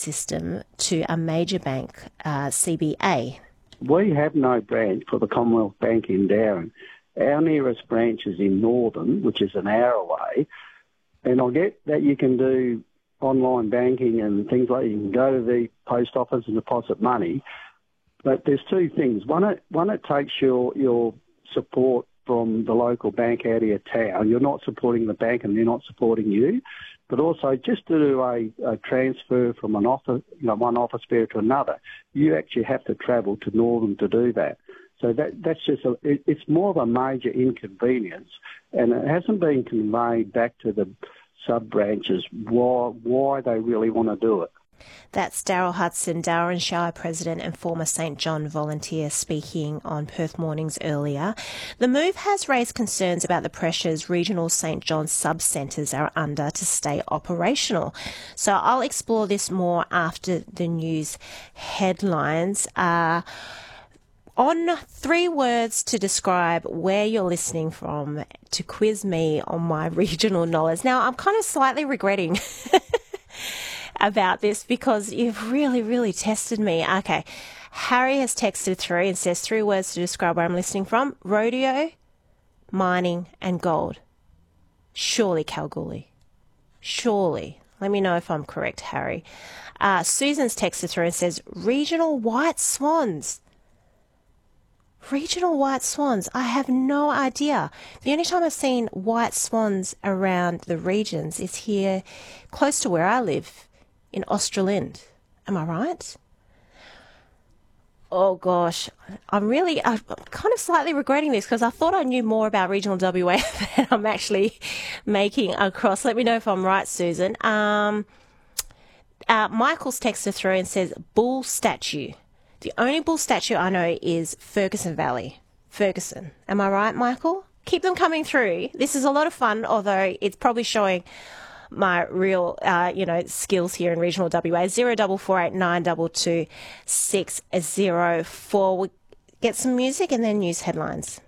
system to a major bank, CBA? We have no branch for the Commonwealth Bank in Darren. Our nearest branch is in Northern, which is an hour away. And I get that you can do online banking and things like you can go to the post office and deposit money. But there's two things. One, it takes your support from the local bank out of your town. You're not supporting the bank and they're not supporting you. But also, just to do a transfer from one office bearer to another, you actually have to travel to Northern to do that. So that's just it's more of a major inconvenience, and it hasn't been conveyed back to the sub-branches why they really want to do it. That's Daryl Hudson, Darren Shire President and former St John volunteer, speaking on Perth Mornings earlier. The move has raised concerns about the pressures regional St John sub-centres are under to stay operational. So I'll explore this more after the news headlines. On 3 words to describe where you're listening from, to quiz me on my regional knowledge. Now, I'm kind of slightly regretting about this because you've really, really tested me. Okay. Harry has texted through and says 3 words to describe where I'm listening from: rodeo, mining and gold. Surely Kalgoorlie. Surely. Let me know if I'm correct, Harry. Susan's texted through and says regional white swans. Regional white swans. I have no idea. The only time I've seen white swans around the regions is here close to where I live in Australind. Am I right? Oh gosh, I'm kind of slightly regretting this because I thought I knew more about regional WA than I'm actually making across. Let me know if I'm right, Susan. Michael's texted through and says bull statue. The only bull statue I know is Ferguson Valley. Ferguson. Am I right, Michael? Keep them coming through. This is a lot of fun, although it's probably showing my real, skills here in regional WA. 0448 922 604. We'll get some music and then news headlines.